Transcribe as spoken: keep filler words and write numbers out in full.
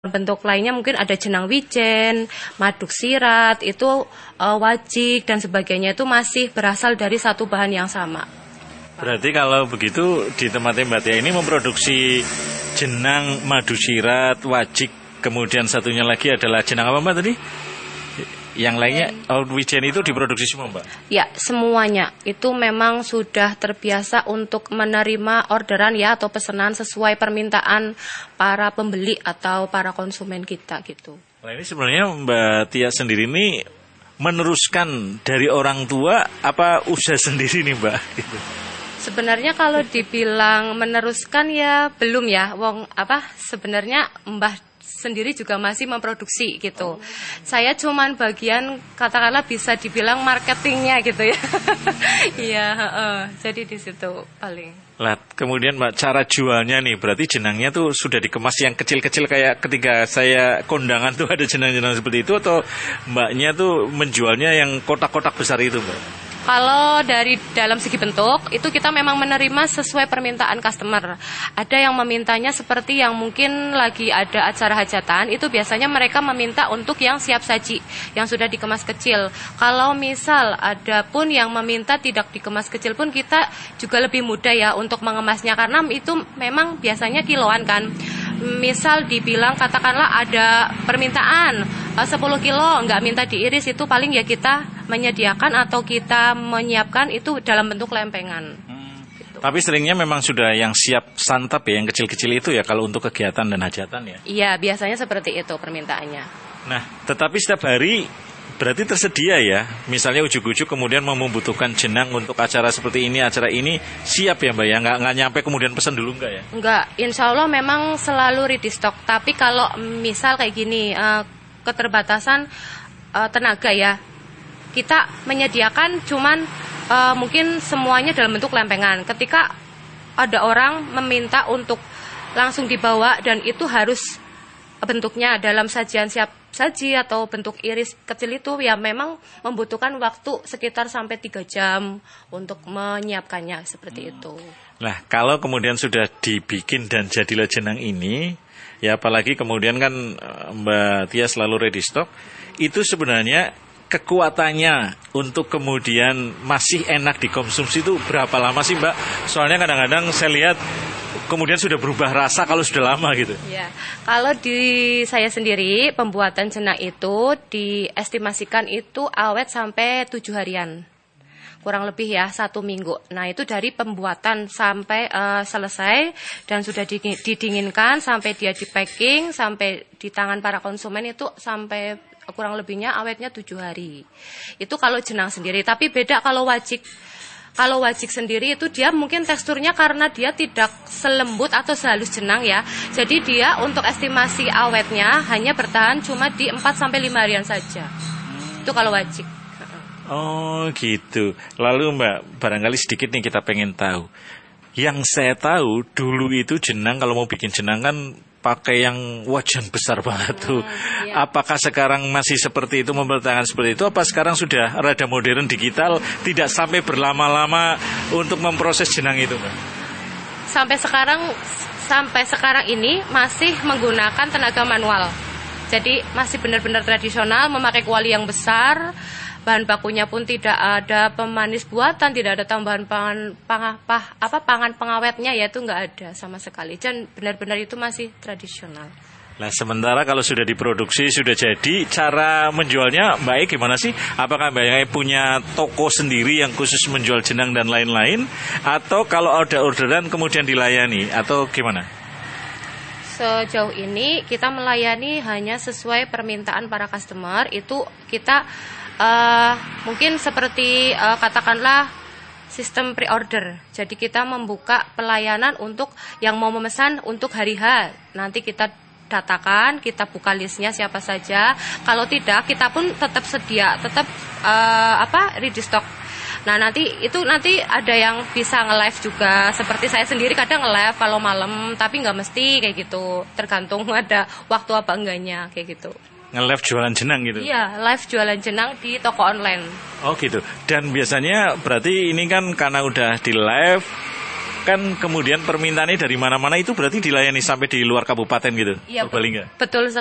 bentuk lainnya mungkin ada jenang wijen, maduk sirat, itu uh, wajik dan sebagainya itu masih berasal dari satu bahan yang sama. Berarti kalau begitu di tempatnya Mbak Tia ini memproduksi jenang, madu sirat, wajik, kemudian satunya lagi adalah jenang apa Mbak tadi? Yang lainnya, oh, wijen itu diproduksi semua Mbak? Ya, semuanya. Itu memang sudah terbiasa untuk menerima orderan ya atau pesanan sesuai permintaan para pembeli atau para konsumen kita gitu. Nah ini sebenarnya Mbak Tia sendiri ini meneruskan dari orang tua apa usaha sendiri nih Mbak? Gitu. Sebenarnya kalau dibilang meneruskan ya belum ya. Wong apa sebenarnya Mbah sendiri juga masih memproduksi gitu. Oh. Saya cuman bagian katakanlah bisa dibilang marketingnya gitu ya. Iya, uh, jadi di situ paling. Lah, kemudian Mbak cara jualnya nih berarti jenangnya tuh sudah dikemas yang kecil-kecil kayak ketika saya kondangan tuh ada jenang-jenang seperti itu atau Mbaknya tuh menjualnya yang kotak-kotak besar itu Mbak? Kalau dari dalam segi bentuk, itu kita memang menerima sesuai permintaan customer. Ada yang memintanya seperti yang mungkin lagi ada acara hajatan, itu biasanya mereka meminta untuk yang siap saji, yang sudah dikemas kecil. Kalau misal ada pun yang meminta tidak dikemas kecil pun, kita juga lebih mudah ya untuk mengemasnya, karena itu memang biasanya kiloan kan. Misal dibilang katakanlah ada permintaan sepuluh kilo, nggak minta diiris, itu paling ya kita menyediakan atau kita menyiapkan itu dalam bentuk lempengan. Hmm. Gitu. Tapi seringnya memang sudah yang siap santap ya, yang kecil-kecil itu ya kalau untuk kegiatan dan hajatan ya? Iya, biasanya seperti itu permintaannya. Nah, tetapi setiap hari berarti tersedia ya, misalnya ujuk-ujuk kemudian mau membutuhkan jenang untuk acara seperti ini, acara ini siap ya Mbak ya, nggak, nggak nyampe kemudian pesan dulu nggak ya? Nggak, insya Allah memang selalu ready stock, tapi kalau misal kayak gini, uh, keterbatasan uh, tenaga ya, kita menyediakan cuman uh, mungkin semuanya dalam bentuk lempengan. Ketika ada orang meminta untuk langsung dibawa dan itu harus bentuknya dalam sajian siap saji atau bentuk iris kecil itu ya memang membutuhkan waktu sekitar sampai tiga jam untuk menyiapkannya seperti hmm. itu. Nah kalau kemudian sudah dibikin dan jadilah jenang ini, ya apalagi kemudian kan Mbak Tia selalu ready stock, itu sebenarnya kekuatannya untuk kemudian masih enak dikonsumsi itu berapa lama sih Mbak? Soalnya kadang-kadang saya lihat kemudian sudah berubah rasa kalau sudah lama gitu. Ya, kalau di saya sendiri pembuatan jenang itu diestimasikan itu awet sampai tujuh harian, kurang lebih ya satu minggu. Nah itu dari pembuatan sampai uh, selesai dan sudah didinginkan sampai dia di packing sampai di tangan para konsumen itu sampai kurang lebihnya awetnya tujuh hari. Itu kalau jenang sendiri. Tapi beda kalau wajik. Kalau wajik sendiri itu dia mungkin teksturnya karena dia tidak selembut atau sehalus jenang ya. Jadi dia untuk estimasi awetnya hanya bertahan cuma di empat sampai lima harian saja. Itu kalau wajik. Oh gitu. Lalu Mbak, barangkali sedikit nih kita pengen tahu. Yang saya tahu dulu itu jenang kalau mau bikin jenang kan pakai yang wajan besar banget tuh. Hmm, iya. Apakah sekarang masih seperti itu, mempertahankan seperti itu? Apa sekarang sudah rada modern digital, tidak sampai berlama-lama untuk memproses jenang itu, Mbak? Sampai sekarang, sampai sekarang ini masih menggunakan tenaga manual. Jadi masih benar-benar tradisional, memakai kuali yang besar. Bahan bakunya pun tidak ada pemanis buatan, tidak ada tambahan pangan pang, apa, apa pangan pengawetnya, ya itu nggak ada sama sekali. Dan benar-benar itu masih tradisional. Nah sementara kalau sudah diproduksi, sudah jadi, cara menjualnya Mbak E gimana sih? Apakah Mbak E punya toko sendiri yang khusus menjual jenang dan lain-lain? Atau kalau ada orderan kemudian dilayani? Atau gimana? Sejauh ini kita melayani hanya sesuai permintaan para customer. Itu kita Uh, mungkin seperti uh, katakanlah sistem pre-order. Jadi kita membuka pelayanan untuk yang mau memesan untuk hari H. Nanti kita datakan, kita buka listnya siapa saja. Kalau tidak, kita pun tetap sedia, tetap uh, apa ready stock. Nah nanti itu nanti ada yang bisa nge-live juga. Seperti saya sendiri kadang nge-live kalau malam, tapi nggak mesti kayak gitu. Tergantung ada waktu apa enggaknya kayak gitu. Nge-live jualan jenang gitu? Iya, live jualan jenang di toko online. Oh gitu. Dan biasanya berarti ini kan karena udah di live, kan kemudian permintaannya dari mana-mana itu berarti dilayani sampai di luar kabupaten gitu. Iya, Purbalingga. betul